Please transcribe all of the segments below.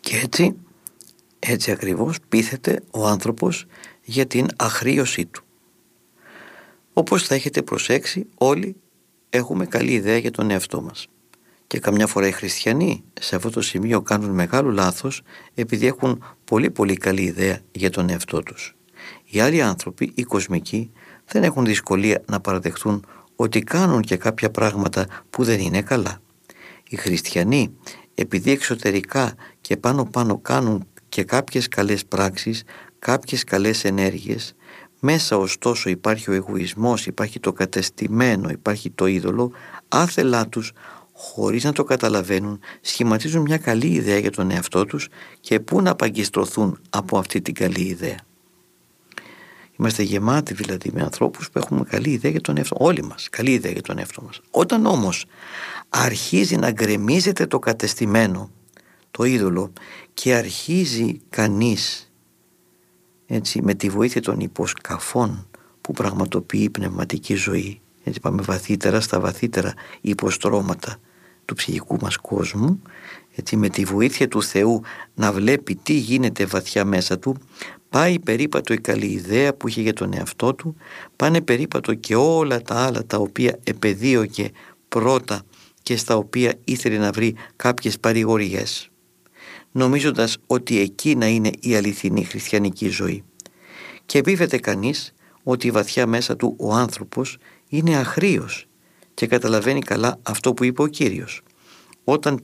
Και έτσι ακριβώς πείθεται ο άνθρωπος για την αχρείωσή του. Όπως θα έχετε προσέξει, όλοι έχουμε καλή ιδέα για τον εαυτό μας. Και καμιά φορά οι χριστιανοί σε αυτό το σημείο κάνουν μεγάλο λάθος, επειδή έχουν πολύ πολύ καλή ιδέα για τον εαυτό τους. Οι άλλοι άνθρωποι, οι κοσμικοί, δεν έχουν δυσκολία να παραδεχτούν ότι κάνουν και κάποια πράγματα που δεν είναι καλά. Οι χριστιανοί, επειδή εξωτερικά και πάνω κάνουν και κάποιες καλές πράξεις, κάποιες καλές ενέργειες, μέσα ωστόσο υπάρχει ο εγωισμός, υπάρχει το κατεστημένο, υπάρχει το είδωλο, άθελά τους, χωρίς να το καταλαβαίνουν, σχηματίζουν μια καλή ιδέα για τον εαυτό τους και πού να απαγκιστρωθούν από αυτή την καλή ιδέα. Είμαστε γεμάτοι δηλαδή με ανθρώπους που έχουμε καλή ιδέα για τον εαυτό, όλοι μας, καλή ιδέα για τον εαυτό μας. Όταν όμως αρχίζει να γκρεμίζεται το κατεστημένο, το είδωλο, και αρχίζει κανείς με τη βοήθεια των υποσκαφών που πραγματοποιεί πνευματική ζωή, έτσι πάμε βαθύτερα στα βαθύτερα υποστρώματα του ψυχικού μας κόσμου, έτσι με τη βοήθεια του Θεού να βλέπει τι γίνεται βαθιά μέσα του, πάει περίπατο η καλή ιδέα που είχε για τον εαυτό του, πάνε περίπατο και όλα τα άλλα τα οποία επεδίωκε πρώτα και στα οποία ήθελε να βρει κάποιες παρηγοριές, νομίζοντας ότι εκεί να είναι η αληθινή χριστιανική ζωή. Και επίβεται κανείς ότι βαθιά μέσα του ο άνθρωπος είναι αχρείος και καταλαβαίνει καλά αυτό που είπε ο Κύριος. Όταν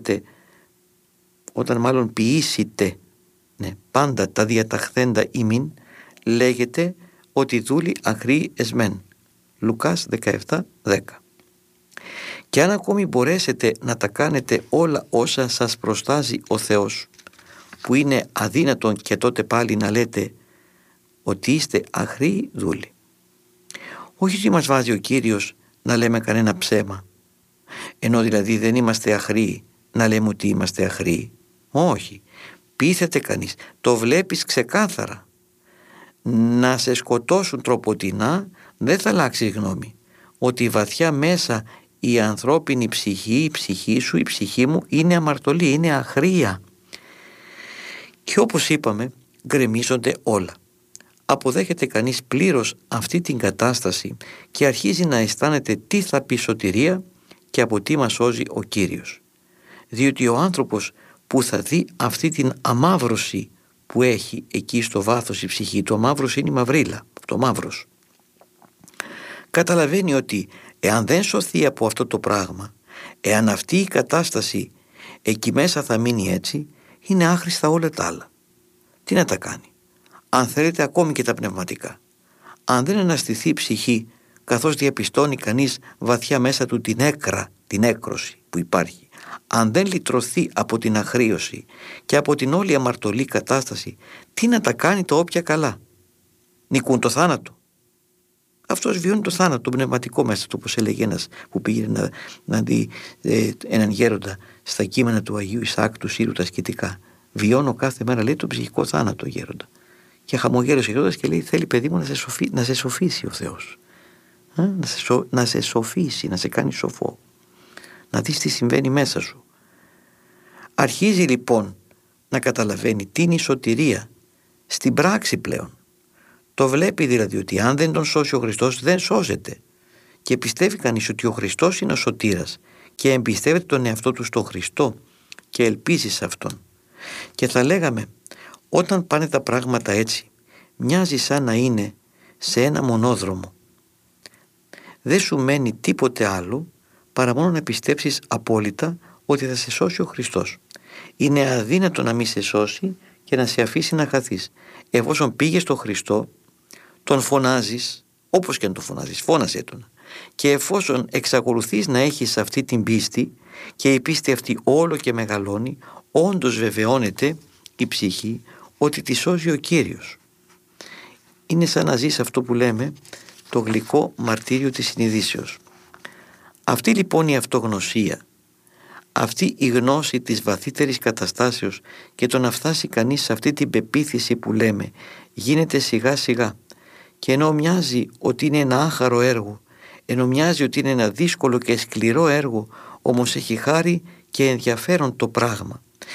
ποιήσετε πάντα τα διαταχθέντα ημίν, λέγεται ότι δούλοι αχροί εσμέν. Λουκάς 17:10. Και αν ακόμη μπορέσετε να τα κάνετε όλα όσα σας προστάζει ο Θεός, που είναι αδύνατον και τότε πάλι να λέτε ότι είστε αχροί δούλοι. Όχι ότι μας βάζει ο Κύριος να λέμε κανένα ψέμα, ενώ δηλαδή δεν είμαστε αχροί να λέμε ότι είμαστε αχροί. Όχι, πείθεται κανείς, το βλέπεις ξεκάθαρα. Να σε σκοτώσουν τροποτινά, δεν θα αλλάξεις γνώμη, ότι βαθιά μέσα η ανθρώπινη ψυχή, η ψυχή σου, η ψυχή μου είναι αμαρτωλή, είναι αχρία. Και όπως είπαμε, γκρεμίζονται όλα. Αποδέχεται κανείς πλήρως αυτή την κατάσταση και αρχίζει να αισθάνεται τι θα πει σωτηρία και από τι μας σώζει ο Κύριος. Διότι ο άνθρωπος που θα δει αυτή την αμαύρωση που έχει εκεί στο βάθος η ψυχή, το αμαύρωση είναι η μαυρίλα, το μαύρος, καταλαβαίνει ότι εάν δεν σωθεί από αυτό το πράγμα, εάν αυτή η κατάσταση εκεί μέσα θα μείνει έτσι, είναι άχρηστα όλα τα άλλα. Τι να τα κάνει? Αν θέλετε ακόμη και τα πνευματικά. Αν δεν αναστηθεί η ψυχή, καθώς διαπιστώνει κανείς βαθιά μέσα του την έκρωση που υπάρχει, αν δεν λυτρωθεί από την αχρείωση και από την όλη αμαρτωλή κατάσταση, τι να τα κάνει τα όποια καλά? Νικούν το θάνατο. Αυτός βιώνει το θάνατο πνευματικό μέσα του, όπως έλεγε ένας που πήγαινε να δει έναν γέροντα στα κείμενα του Αγίου Ισαάκ του Σύρου τα σκητικά. Βιώνω κάθε μέρα, λέει, τον ψυχικό θάνατο, γέροντα. Και χαμογέλασε ο γέροντας και λέει, θέλει παιδί μου να σε σοφήσει ο Θεός. Να σε σοφήσει, να σε κάνει σοφό. Να δεις τι συμβαίνει μέσα σου. Αρχίζει λοιπόν να καταλαβαίνει τι είναι η σωτηρία στην πράξη πλέον. Το βλέπει δηλαδή ότι αν δεν τον σώσει ο Χριστός δεν σώζεται. Και πιστεύει κανείς ότι ο Χριστός είναι ο σωτήρας και εμπιστεύεται τον εαυτό του στον Χριστό και ελπίζει σε Αυτόν. Και θα λέγαμε, όταν πάνε τα πράγματα έτσι, μοιάζει σαν να είναι σε ένα μονόδρομο. Δεν σου μένει τίποτε άλλο παρά μόνο να πιστέψεις απόλυτα ότι θα σε σώσει ο Χριστός. Είναι αδύνατο να μην σε σώσει και να σε αφήσει να χαθείς. Εφόσον πήγες στον Χριστό, τον φωνάζεις, όπως και αν τον φωνάζεις, φώνασέ τον. Και εφόσον εξακολουθείς να έχεις αυτή την πίστη και η πίστη αυτή όλο και μεγαλώνει, όντως βεβαιώνεται η ψυχή ότι τη σώζει ο Κύριος. Είναι σαν να ζεις αυτό που λέμε το γλυκό μαρτύριο της συνειδήσεως. Αυτή λοιπόν η αυτογνωσία, αυτή η γνώση της βαθύτερης καταστάσεως και το να φτάσει κανείς σε αυτή την πεποίθηση που λέμε, γίνεται σιγά σιγά. Και ενώ μοιάζει ότι είναι ένα άχαρο έργο, ενώ μοιάζει ότι είναι ένα δύσκολο και σκληρό έργο, όμως έχει χάρη και ενδιαφέρον το πράγμα.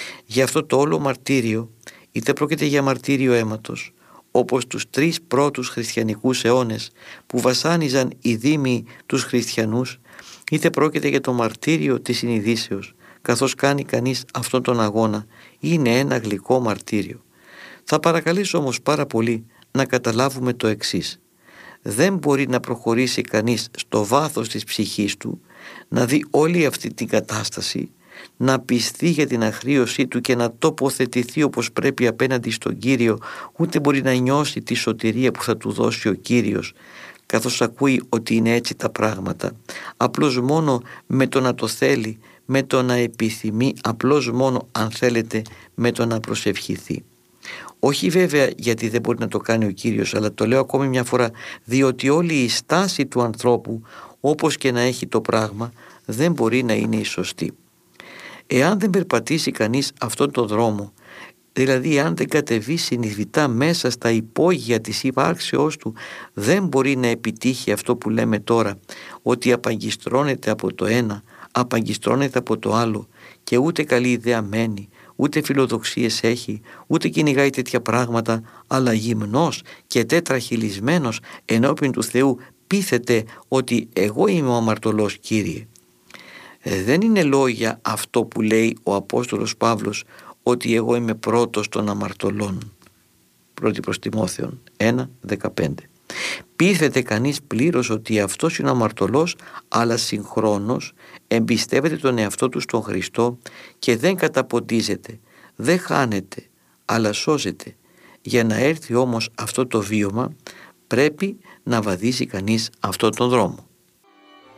Γι' αυτό το όλο μαρτύριο, είτε πρόκειται για μαρτύριο αίματος, όπως τους 3 πρώτους χριστιανικούς αιώνες που βασάνιζαν οι δήμοι τους χριστιανούς, είτε πρόκειται για το μαρτύριο της συνειδήσεως, καθώς κάνει κανείς αυτόν τον αγώνα, είναι ένα γλυκό μαρτύριο. Θα παρακαλέσω όμως πάρα πολύ να καταλάβουμε το εξής. Δεν μπορεί να προχωρήσει κανείς στο βάθος της ψυχής του, να δει όλη αυτή την κατάσταση, να πιστεί για την αχρείωσή του και να τοποθετηθεί όπως πρέπει απέναντι στον Κύριο, ούτε μπορεί να νιώσει τη σωτηρία που θα του δώσει ο Κύριος, καθώς ακούει ότι είναι έτσι τα πράγματα, απλώς μόνο με το να το θέλει, με το να επιθυμεί, απλώς μόνο αν θέλετε με το να προσευχηθεί. Όχι βέβαια γιατί δεν μπορεί να το κάνει ο Κύριος, αλλά το λέω ακόμη μια φορά διότι όλη η στάση του ανθρώπου, όπως και να έχει το πράγμα, δεν μπορεί να είναι η σωστή. Εάν δεν περπατήσει κανείς αυτόν τον δρόμο, δηλαδή αν δεν κατεβεί συνειδητά μέσα στα υπόγεια της υπάρξεώς του, δεν μπορεί να επιτύχει αυτό που λέμε τώρα, ότι απαγκιστρώνεται από το ένα, απαγκιστρώνεται από το άλλο και ούτε καλή ιδέα μένει, ούτε φιλοδοξίες έχει, ούτε κυνηγάει τέτοια πράγματα, αλλά γυμνός και τέτραχυλισμένος ενώπιον του Θεού πείθεται ότι εγώ είμαι ο αμαρτωλός, Κύριε. Δεν είναι λόγια αυτό που λέει ο Απόστολος Παύλος, ότι εγώ είμαι πρώτος των αμαρτωλών. 1 προς Τιμόθεον 1:15. Πείθεται κανείς πλήρως ότι αυτός είναι αμαρτωλός, αλλά συγχρόνως εμπιστεύεται τον εαυτό του στον Χριστό και δεν καταποντίζεται, δεν χάνεται, αλλά σώζεται. Για να έρθει όμως αυτό το βίωμα πρέπει να βαδίσει κανείς αυτόν τον δρόμο.